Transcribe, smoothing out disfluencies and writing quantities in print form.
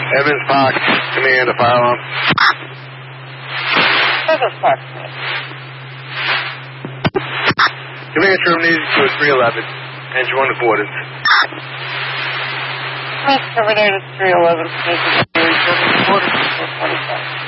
Evans Park, command, a fire alarm. Evans Park, command. Command terminated to a 311. Engine 1 accordance. Command terminated 311. Engine 1 accordance. 425.